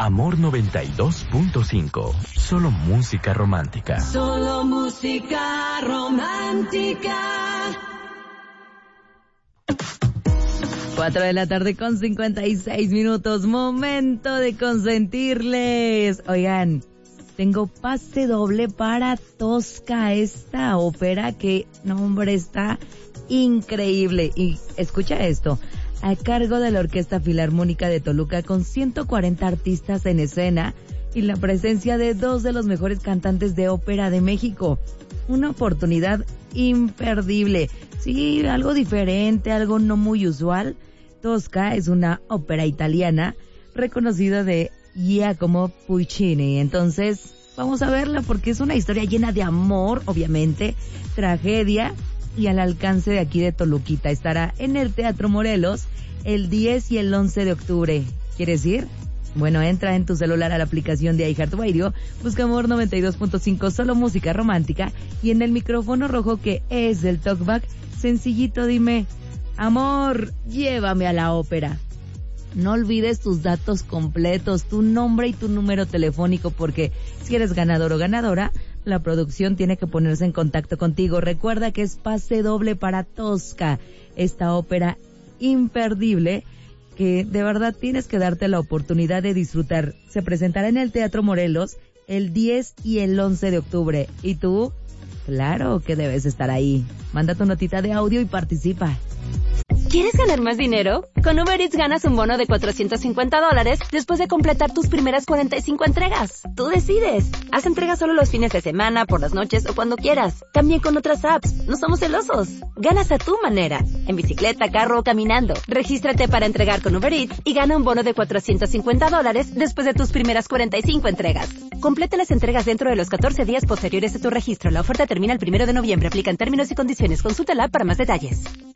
Amor 92.5. Solo música romántica. Solo música romántica. 4 de la tarde con 56 minutos. Momento de consentirles. Oigan, tengo pase doble para Tosca, esta ópera que, no hombre, está increíble. Y escucha esto, a cargo de la Orquesta Filarmónica de Toluca con 140 artistas en escena y la presencia de 2 de los mejores cantantes de ópera de México. Una oportunidad imperdible. Sí, algo diferente, algo no muy usual. Tosca es una ópera italiana reconocida de Giacomo Puccini. Entonces, vamos a verla porque es una historia llena de amor, obviamente, tragedia y al alcance de aquí de Toluquita. Estará en el Teatro Morelos el 10 y el 11 de octubre. ¿Quieres ir? Bueno, entra en tu celular a la aplicación de iHeartRadio, busca Amor 92.5, solo música romántica, y en el micrófono rojo que es del Talkback, sencillito dime: amor, llévame a la ópera. No olvides tus datos completos, tu nombre y tu número telefónico, porque si eres ganador o ganadora, la producción tiene que ponerse en contacto contigo. Recuerda que es pase doble para Tosca, esta ópera imperdible que de verdad tienes que darte la oportunidad de disfrutar. Se presentará en el Teatro Morelos el 10 y el 11 de octubre. ¿Y tú? Claro que debes estar ahí. Manda tu notita de audio y participa. ¿Quieres ganar más dinero? Con Uber Eats ganas un bono de $450 después de completar tus primeras 45 entregas. Tú decides. Haz entregas solo los fines de semana, por las noches o cuando quieras. También con otras apps. No somos celosos. Ganas a tu manera. En bicicleta, carro o caminando. Regístrate para entregar con Uber Eats y gana un bono de $450 después de tus primeras 45 entregas. Completa las entregas dentro de los 14 días posteriores a tu registro. La oferta termina el 1 de noviembre. Aplican términos y condiciones. Consulta la app para más detalles.